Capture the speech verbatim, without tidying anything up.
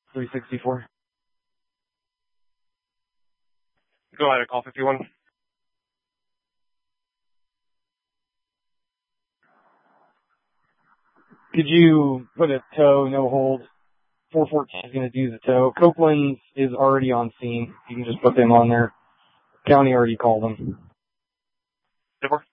three sixty-four. Go ahead, call fifty-one. Could you put a tow, no hold? four fourteen is going to do the tow. Copeland is already on scene. You can just put them on there. County already called them. Zipper.